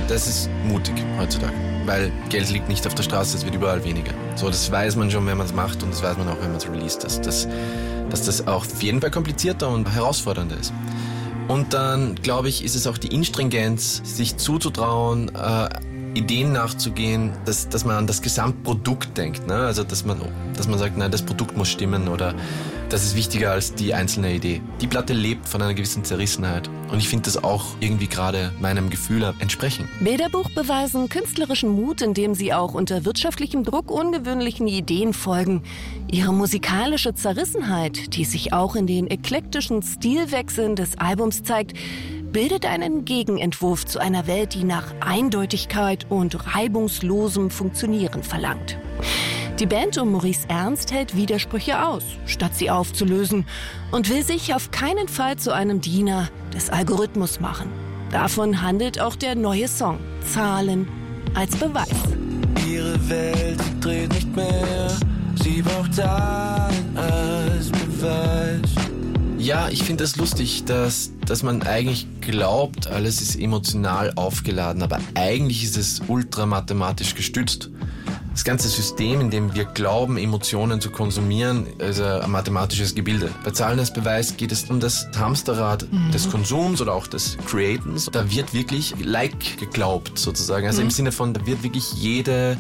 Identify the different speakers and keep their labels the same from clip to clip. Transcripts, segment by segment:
Speaker 1: das ist mutig heutzutage, weil Geld liegt nicht auf der Straße, es wird überall weniger. So, das weiß man schon, wenn man es macht und das weiß man auch, wenn man es released, dass das auch auf jeden Fall komplizierter und herausfordernder ist. Und dann, glaube ich, ist es auch die Instringenz, sich zuzutrauen, Ideen nachzugehen, dass man an das Gesamtprodukt denkt, ne? Also dass man sagt, nein, das Produkt muss stimmen oder das ist wichtiger als die einzelne Idee. Die Platte lebt von einer gewissen Zerrissenheit und ich finde das auch irgendwie gerade meinem Gefühl entsprechen.
Speaker 2: Bilderbuch beweisen künstlerischen Mut, indem sie auch unter wirtschaftlichem Druck ungewöhnlichen Ideen folgen. Ihre musikalische Zerrissenheit, die sich auch in den eklektischen Stilwechseln des Albums zeigt, bildet einen Gegenentwurf zu einer Welt, die nach Eindeutigkeit und reibungslosem Funktionieren verlangt. Die Band um Maurice Ernst hält Widersprüche aus, statt sie aufzulösen, und will sich auf keinen Fall zu einem Diener des Algorithmus machen. Davon handelt auch der neue Song Zahlen als Beweis.
Speaker 3: Ihre Welt dreht nicht mehr, sie braucht Zahlen als Beweis.
Speaker 1: Ja, ich finde es lustig, dass man eigentlich glaubt, alles ist emotional aufgeladen, aber eigentlich ist es ultramathematisch gestützt. Das ganze System, in dem wir glauben, Emotionen zu konsumieren, ist ein mathematisches Gebilde. Bei Zahlen als Beweis geht es um das Hamsterrad des Konsums oder auch des Createns. Da wird wirklich geglaubt sozusagen. Also im Sinne von, da wird wirklich jede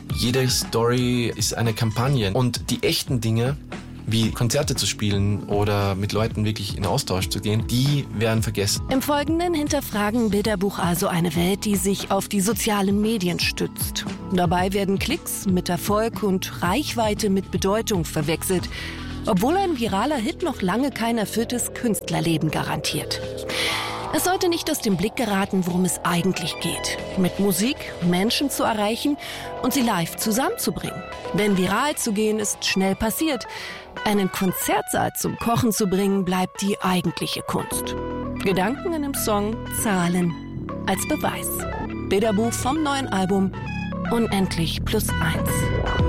Speaker 1: Story ist eine Kampagne. Und die echten Dinge, wie Konzerte zu spielen oder mit Leuten wirklich in Austausch zu gehen, die werden vergessen.
Speaker 2: Im Folgenden hinterfragen Bilderbuch also eine Welt, die sich auf die sozialen Medien stützt. Dabei werden Klicks mit Erfolg und Reichweite mit Bedeutung verwechselt, obwohl ein viraler Hit noch lange kein erfülltes Künstlerleben garantiert. Es sollte nicht aus dem Blick geraten, worum es eigentlich geht. Mit Musik Menschen zu erreichen und sie live zusammenzubringen. Denn viral zu gehen ist schnell passiert. Einen Konzertsaal zum Kochen zu bringen, bleibt die eigentliche Kunst. Gedanken in dem Song Zahlen als Beweis. Bilderbuch vom neuen Album Unendlich +1.